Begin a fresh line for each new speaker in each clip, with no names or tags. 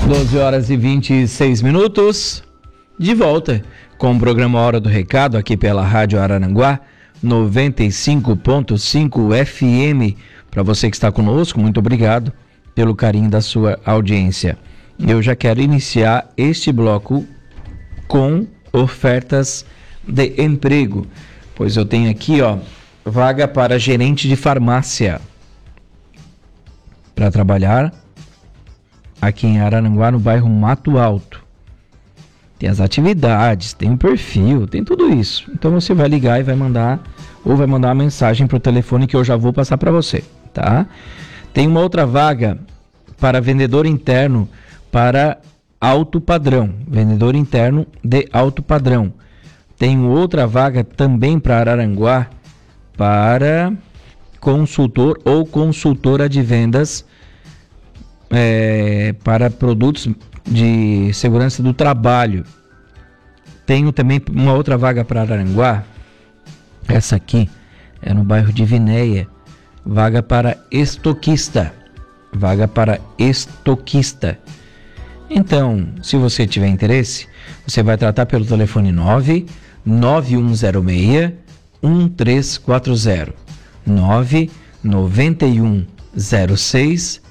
12 horas e 26 minutos, de volta com o programa Hora do Recado, aqui pela Rádio Araranguá, 95.5 FM. Para você que está conosco, muito obrigado pelo carinho da sua audiência. Eu já quero iniciar este bloco com ofertas de emprego, pois eu tenho aqui, vaga para gerente de farmácia, para trabalhar aqui em Araranguá, no bairro Mato Alto. Tem as atividades, tem um perfil, tem tudo isso. Então você vai ligar e vai mandar uma mensagem para o telefone que eu já vou passar para você, tá? Tem uma outra vaga para vendedor interno para alto padrão, vendedor interno de alto padrão. Tem outra vaga também para Araranguá para consultor ou consultora de vendas para produtos de segurança do trabalho. Tenho também uma outra vaga para Araranguá. Essa aqui é no bairro de Vinéia. Vaga para estoquista. Então, se você tiver interesse, você vai tratar pelo telefone 99106 1340 99106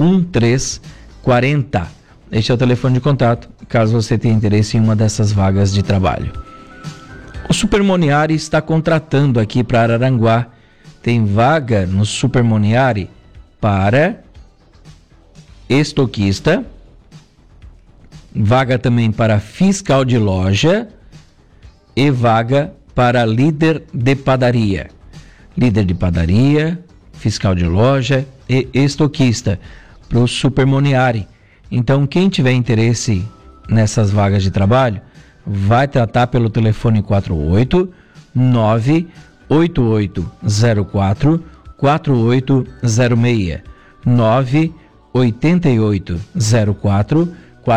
1340. Este é o telefone de contato, caso você tenha interesse em uma dessas vagas de trabalho. O Supermoniari está contratando aqui para Araranguá. Tem vaga no Supermoniari para estoquista, vaga também para fiscal de loja e vaga para líder de padaria. Líder de padaria, fiscal de loja e estoquista para o Supermoniari. Então, quem tiver interesse nessas vagas de trabalho, vai tratar pelo telefone 48 98804 4806 98804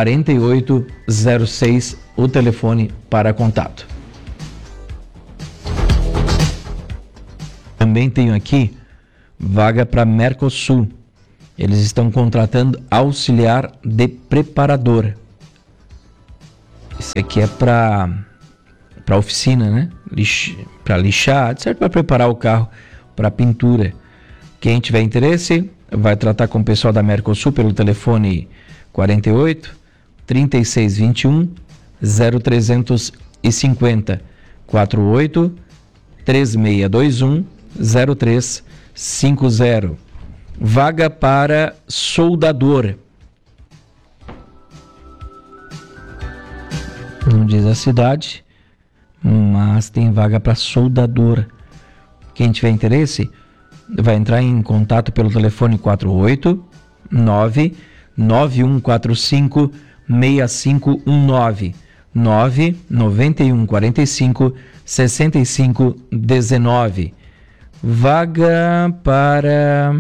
4806, o telefone para contato. Também tenho aqui vaga para Mercosul. Eles estão contratando auxiliar de preparador. Esse aqui é para oficina, né? Para lixar, certo? Para preparar o carro para pintura. Quem tiver interesse, vai tratar com o pessoal da Mercosul pelo telefone 48 3621 0350 48 3621 0350. Vaga para soldador. Não diz a cidade, mas tem vaga para soldador. Quem tiver interesse, vai entrar em contato pelo telefone 48 99145 6519 99145 6519. Vaga para...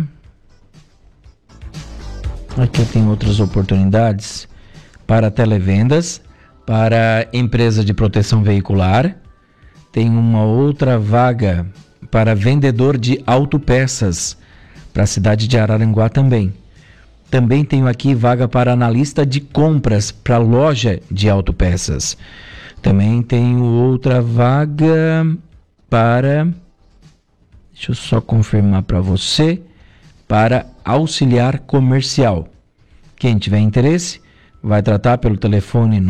Aqui tem outras oportunidades para televendas, para empresa de proteção veicular. Tem uma outra vaga para vendedor de autopeças para a cidade de Araranguá também. Também tenho aqui vaga para analista de compras para loja de autopeças. Também tenho outra vaga para... Deixa eu só confirmar para você. Para auxiliar comercial. Quem tiver interesse, vai tratar pelo telefone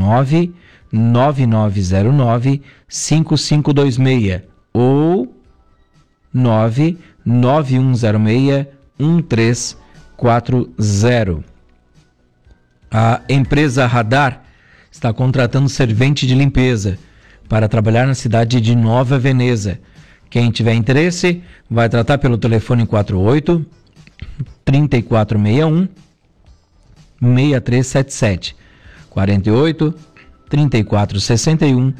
99909 5526 ou 99106 1340. A empresa Radar está contratando servente de limpeza para trabalhar na cidade de Nova Veneza. Quem tiver interesse, vai tratar pelo telefone 48 3461 6377 48 3461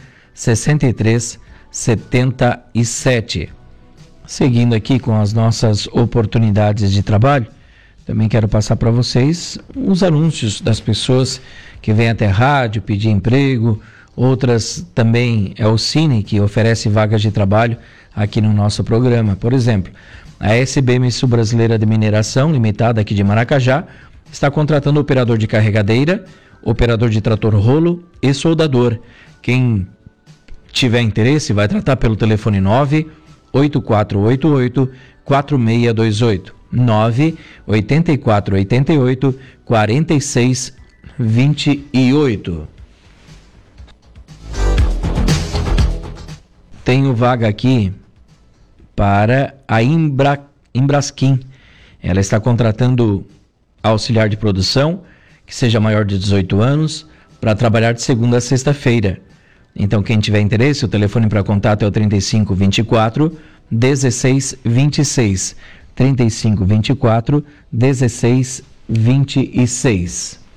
6377. Seguindo aqui com as nossas oportunidades de trabalho, também quero passar para vocês os anúncios das pessoas que vêm até a rádio pedir emprego. Outras também é o Cine, que oferece vagas de trabalho aqui no nosso programa. Por exemplo, a SBM Sul Brasileira de Mineração Limitada aqui de Maracajá está contratando operador de carregadeira, operador de trator rolo e soldador. Quem tiver interesse vai tratar pelo telefone 98488-4628. 98488-4628. Tenho vaga aqui para a Embrasquim. Ela está contratando auxiliar de produção que seja maior de 18 anos para trabalhar de segunda a sexta-feira. Então, quem tiver interesse, o telefone para contato é o 3524-1626. 3524-1626.